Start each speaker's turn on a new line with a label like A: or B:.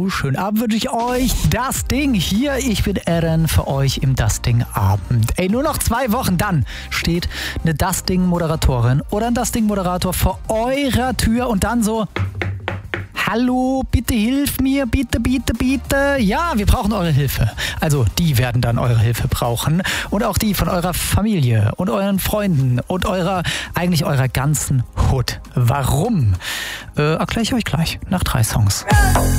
A: schönen Abend wünsche ich euch. Das Ding hier, ich bin Eren für euch im Das Ding Abend. Ey, nur noch 2 Wochen, dann steht eine Das Ding Moderatorin oder ein Das Ding Moderator vor eurer Tür und dann so: Hallo, bitte hilf mir, bitte, bitte, bitte. Ja, wir brauchen eure Hilfe. Also die werden dann eure Hilfe brauchen und auch die von eurer Familie und euren Freunden und eurer ganzen Hut. Warum? Erkläre ich euch gleich nach 3 Songs.